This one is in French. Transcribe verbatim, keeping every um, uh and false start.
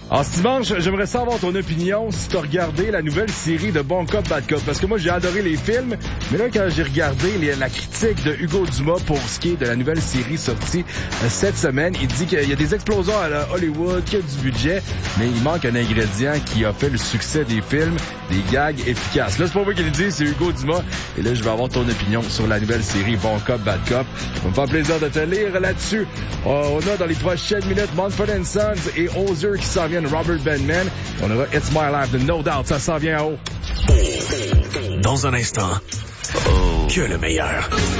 En ce dimanche, j'aimerais savoir ton opinion si tu as regardé la nouvelle série de Bon Cop, Bad Cop. Parce que moi, j'ai adoré les films, mais là, quand j'ai regardé les, la critique de Hugo Dumas pour ce qui est de la nouvelle série sortie euh, cette semaine, il dit qu'il y a des explosions à la Hollywood, qu'il y a du budget, mais il manque un ingrédient qui a fait le succès des films, des gags efficaces. Là, c'est pas moi qui le dis, c'est Hugo Dumas. Et là, je vais avoir ton opinion sur la nouvelle série Bon Cop, Bad Cop. Ça va me faire plaisir de te lire là-dessus. Euh, on a dans les prochaines minutes Mumford and Sons et Ozer qui s'en viennent, Robert Benman. On aura It's My Life de No Doubt, ça s'en vient en haut. Dans un instant, que le meilleur.